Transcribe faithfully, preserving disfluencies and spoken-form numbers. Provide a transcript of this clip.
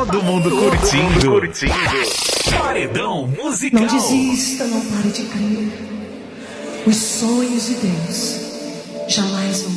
Todo mundo curtindo. curtindo. Paredão musical. Não desista, não pare de crer. Os sonhos de Deus jamais vão